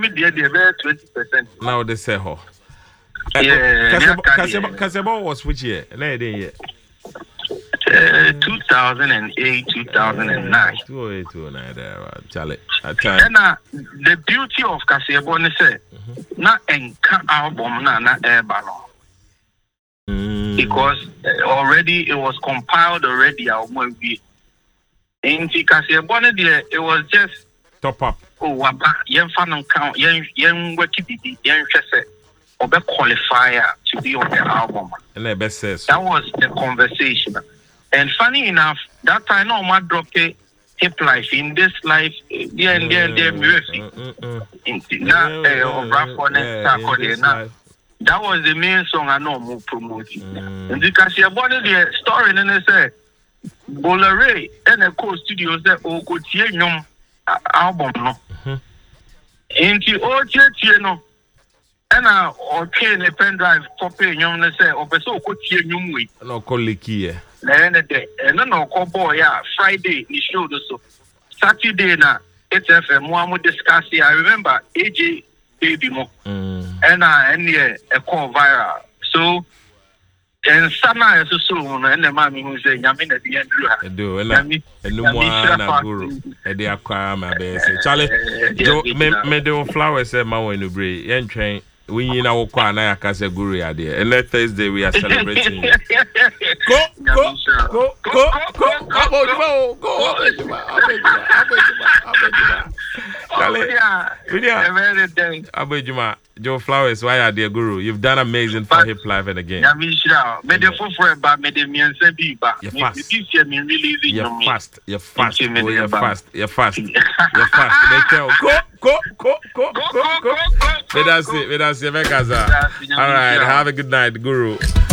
me the 20%. Now they say ho. Yeah, Kasebo was which year? 2008, 2009. 2008, 2009 there, Charlie. And the beauty of Kasebo is na enka album na air ballon. Because already it was compiled already. In Kasebo it was just top up. Oh, waba yen fan count yen work it yen chese obe qualifier to be on the album. And the best says that was the conversation. And funny enough, that time no man dropped a hip life in this life. There music. That was the main song I know more promoting. And because you bought the story and they say Bolare and the co studios that go to album no. Into all no. And okay, the pen drive for paying young say or so could see new way. No coliki. And then no call boy, Friday he showed us so Saturday na HFM one discuss here. I remember AJ Baby Mo and a call viral. So and Sana is so and the mommy who say Yamin at the end do and no more guru and they acquire my best. Charlie me do flowers say my way no break and train. We in our corner, Casa Guru idea. And next Thursday we are celebrating. Go. Abejuma, Joe Flowers, why are dear Guru? You've done amazing for hip life and again. You're fast. You're fast. Go. All right, have a good night, Guru.